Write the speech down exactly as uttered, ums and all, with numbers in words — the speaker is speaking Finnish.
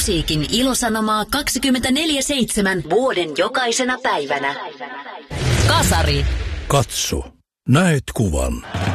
musiikin ilosanomaa kaksikymmentäneljä seitsemän vuoden jokaisena päivänä. Kasari. Katso. Näet kuvan.